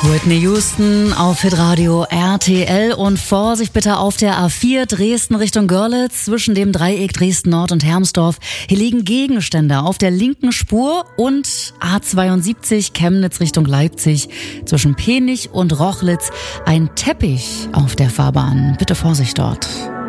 Whitney Houston auf Hitradio RTL und Vorsicht bitte auf der A4 Dresden Richtung Görlitz zwischen dem Dreieck Dresden Nord und Hermsdorf. Hier liegen Gegenstände auf der linken Spur und A72 Chemnitz Richtung Leipzig zwischen Penich und Rochlitz ein Teppich auf der Fahrbahn. Bitte Vorsicht dort.